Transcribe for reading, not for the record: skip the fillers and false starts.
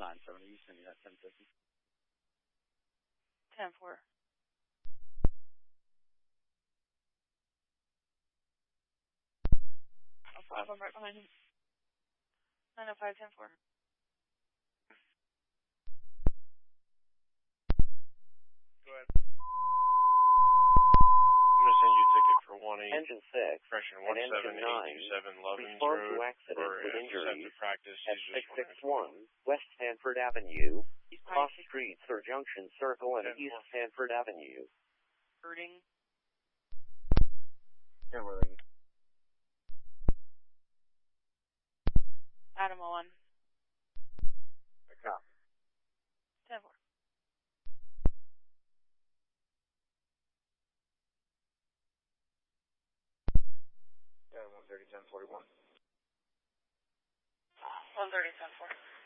970. You send me that 1050. 10-4. 5, I'm right behind him. 905, 10-4. Go ahead. I'm going to send you a ticket for 18. Engine 6 Correction, and Engine 9 Lovins respond Road to accident for with injuries practice. at 661 West Sanford Avenue, Cross Streets or Junction Circle and East Sanford Avenue. Birding. Yeah, where are you? Adam 01. A cop. 10-4. Yeah, 130, 1041. 130, 10-4.